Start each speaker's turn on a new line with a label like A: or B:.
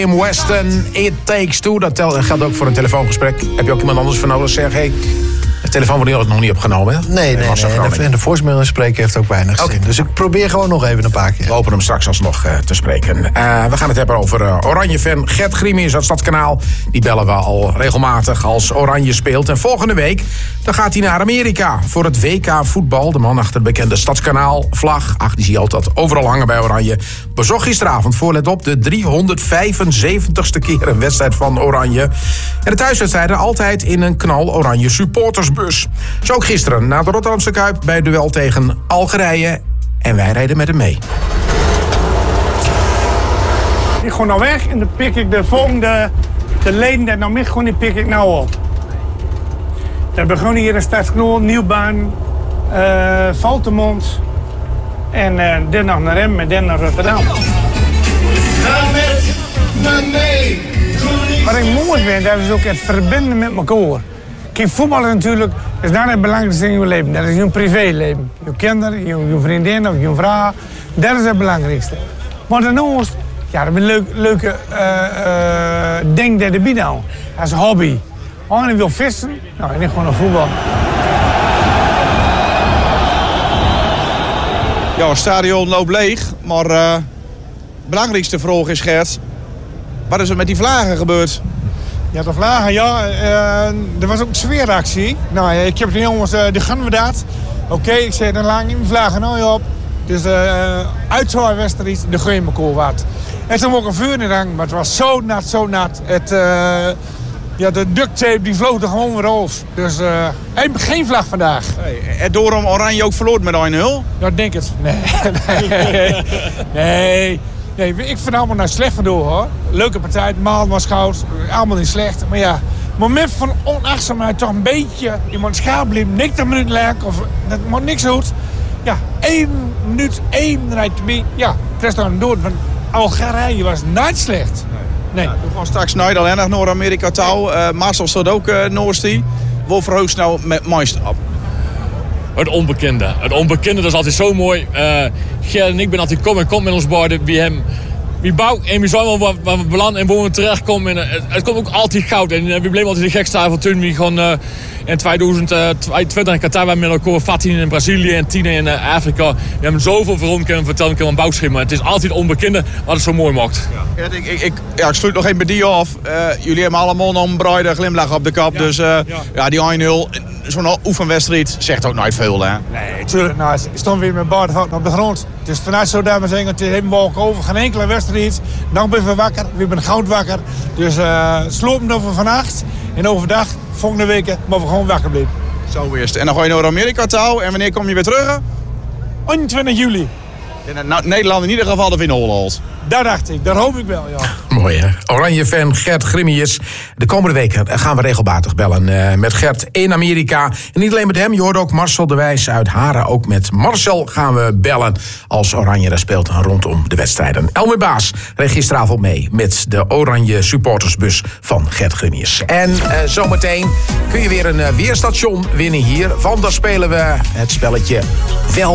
A: Kim Weston, It Takes Two. Dat geldt ook voor een telefoongesprek. Heb je ook iemand anders voor nodig? Zeg, hey, de telefoon wordt nog niet opgenomen, hè?
B: Nee. En de voicemail spreken heeft ook weinig zin. Dus ik probeer gewoon nog even een paar keer.
A: We openen hem straks alsnog te spreken. We gaan het hebben over Oranje-fan Gert Grimius uit Stadskanaal. Die bellen we al regelmatig als Oranje speelt. En volgende week dan gaat hij naar Amerika voor het WK voetbal. De man achter de bekende Stadskanaal-vlag. Ach, die zie je altijd overal hangen bij Oranje. Bezocht gisteravond, let op, de 375ste keer een wedstrijd van Oranje. En de thuiswedstrijden altijd in een knal-Oranje supportersbus. Zo ook gisteren na de Rotterdamse Kuip bij het duel tegen Algerije. En wij rijden met hem mee.
C: Ik ga nou weg en dan pik ik de volgende de leden die nog mis gewoon, die pik ik nou op. Dat begon hier in Stadskanaal, Nieuwbaan, Valtemont en dan nog naar Rem en dan naar Rotterdam. Wat ik mooi vind, dat is ook het verbinden met elkaar. Kijk, voetballen natuurlijk is daar het belangrijkste in je leven. Dat is je privéleven. Je kinderen, je vriendin of je vrouw. Dat is het belangrijkste. Maar daarnaast, ja, dat is een leuke ding dat erbij nou. Dat is een hobby. Als je wil vissen, nou, en ik gewoon naar voetbal.
D: Ja, het stadion loopt leeg, maar de belangrijkste vraag is, Gert, wat is er met die vlaggen gebeurd?
C: Ja, de vlaggen, ja. Er was ook een sfeeractie. Nou, ik heb de jongens, die gaan we dat. Oké, ik zei, dan lang die vlaggen nou op. Dus uit zo'n wedstrijd, dan gooi je elkaar wat. En toen ook een vuur in de gang, maar het was zo nat. De duct tape die vloog er gewoon weer af. Dus geen vlag vandaag.
D: Hey, en daarom Oranje ook verloor met 1-0?
C: Ja, ik denk het. Nee, ik vind het allemaal nou slecht vandoor, hoor. Leuke partij, het maal was goud. Allemaal niet slecht. Maar ja, moment van onachtzaamheid toch een beetje. Iemand schaap bleef, niks een minuut lang. Of dat moet niks goed. Ja, 1 minuut, 1 rijdt erbij. Ja, het is dan door. Van Algerije was niet slecht. Nee.
D: Ja, we gaan straks naar Amerika touw. Marcel staat ook Noorsti. Waar verheugt nou met meesterap?
E: Het onbekende. Het onbekende, dat is altijd zo mooi. Ger en ik ben altijd kom met ons borden. Wie bouwt en wie zijn wel waar we belanden en waar we terechtkomen. Het komt ook altijd goud. En we bleven altijd de gekste avond toen we gewoon in 2020 in Qatar waren met elkaar 14 in Brazilië en 10 in Afrika. We hebben zoveel voor ons kunnen vertellen, een bouwschema. Het is altijd onbekende wat het zo mooi maakt.
D: Ja, ik sluit nog even bij die af. Jullie hebben allemaal nog een bruide glimlach op de kap. Ja, dus die 1-0, zo'n oefenwedstrijd zegt ook nooit veel, hè?
C: Nee, tuurlijk. Nou, ik stond weer met baard op de grond. Het is vanuit zo daar maar zeggen, het is helemaal over. Geen enkele wedstrijd. Dan ben we wakker. We zijn goud wakker. Dus slopen over vannacht. En overdag, volgende week, maar we gewoon wakker blijven.
D: Zo is het. En dan ga je naar Amerika touw. En wanneer kom je weer terug?
C: 21 juli.
D: En Nederland in ieder geval de winnen Holland.
C: Daar dacht ik. Daar hoop ik wel, ja.
A: Mooi, hè? Oranje-fan Gert Grimius. De komende weken gaan we regelmatig bellen met Gert in Amerika. En niet alleen met hem, je hoort ook Marcel de Wijs uit Haren. Ook met Marcel gaan we bellen als Oranje daar speelt rondom de wedstrijden. Elmer Baas reed gisteravond mee met de Oranje supportersbus van Gert Grimius. En zometeen kun je weer een weerstation winnen hier. Want dan spelen we het spelletje Wel